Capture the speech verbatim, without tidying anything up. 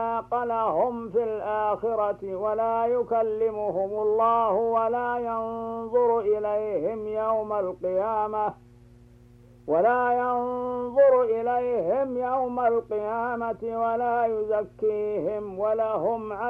لهم في الآخرة ولا يكلمهم الله ولا ينظر إليهم يوم القيامة ولا ينظر إليهم يوم القيامة ولا يزكيهم ولهم